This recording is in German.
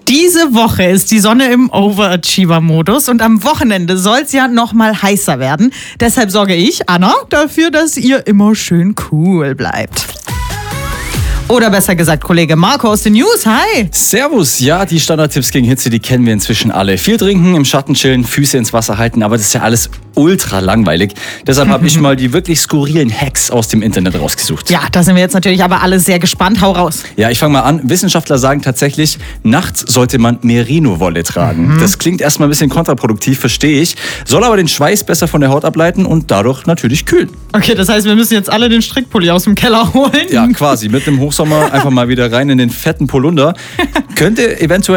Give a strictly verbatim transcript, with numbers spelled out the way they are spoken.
Diese Woche ist die Sonne im Overachiever-Modus und am Wochenende soll es ja noch mal heißer werden. Deshalb sorge ich, Anna, dafür, dass ihr immer schön cool bleibt. Oder besser gesagt, Kollege Marco aus den News. Hi! Servus! Ja, die Standardtipps gegen Hitze, die kennen wir inzwischen alle. Viel trinken, im Schatten chillen, Füße ins Wasser halten, aber das ist ja alles ultra langweilig. Deshalb habe ich mal die wirklich skurrilen Hacks aus dem Internet rausgesucht. Ja, da sind wir jetzt natürlich aber alle sehr gespannt. Hau raus! Ja, ich fange mal an. Wissenschaftler sagen tatsächlich, nachts sollte man Merino-Wolle tragen. Mhm. Das klingt erstmal ein bisschen kontraproduktiv, verstehe ich. Soll aber den Schweiß besser von der Haut ableiten und dadurch natürlich kühlen. Okay, das heißt, wir müssen jetzt alle den Strickpulli aus dem Keller holen? Ja, quasi. Mit dem Hochsommer einfach mal wieder rein in den fetten Polunder. Könnte eventuell